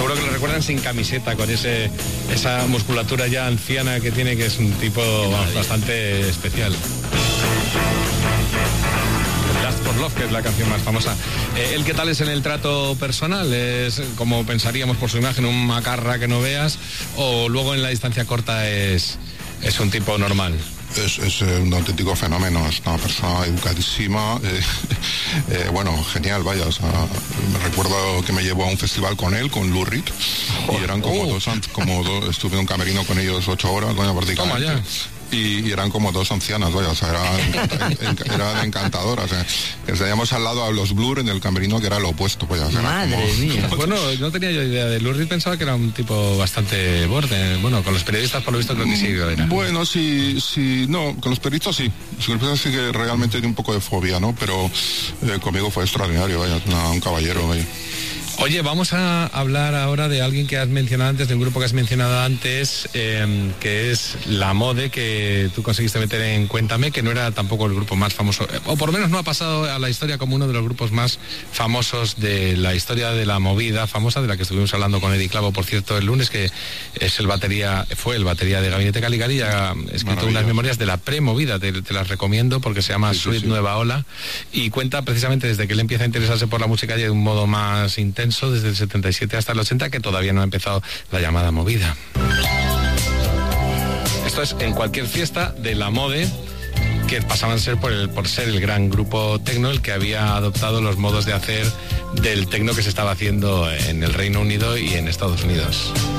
seguro que lo recuerdan sin camiseta, con esa musculatura ya anciana que tiene, que es un tipo bastante especial. Last for Love, que es la canción más famosa. ¿El qué tal es en el trato personal? ¿Es como pensaríamos por su imagen, un macarra que no veas? ¿O luego en la distancia corta es un tipo normal? Es un auténtico fenómeno, es una persona educadísima, bueno, genial, vaya, o sea, me recuerdo que me llevó a un festival con él, con Lou Reed, y eran como dos, estuve en un camerino con ellos 8 horas, bueno, prácticamente. Toma ya. Y eran como dos ancianas, vaya, o sea, eran encantadoras. Estaríamos al lado a los Blur en el camerino, que era lo opuesto, pues. Madre mía. Bueno, no tenía yo idea de Lou Reed, pensaba que era un tipo bastante borde. Bueno, con los periodistas por lo visto creo que sí era. Bueno, sí, no, con los periodistas sí. Con los periodistas sí que realmente tiene un poco de fobia, ¿no? Pero conmigo fue extraordinario, vaya, un caballero, vaya. Oye, vamos a hablar ahora de alguien que has mencionado antes, de un grupo que has mencionado antes, que es La Mode, que tú conseguiste meter en Cuéntame, que no era tampoco el grupo más famoso, o por lo menos no ha pasado a la historia como uno de los grupos más famosos de la historia de la movida famosa, de la que estuvimos hablando con Eddie Clavo, por cierto, el lunes, que es fue el batería de Gabinete Caligari, y ha escrito unas memorias de la pre-movida, te las recomiendo porque se llama Sweet Nueva Ola, y cuenta precisamente desde que él empieza a interesarse por la música ya de un modo más intenso, desde el 77 hasta el 80, que todavía no ha empezado la llamada movida. Esto es en cualquier fiesta de La Mode, que pasaban a ser por ser el gran grupo tecno el que había adoptado los modos de hacer del tecno que se estaba haciendo en el Reino Unido y en Estados Unidos.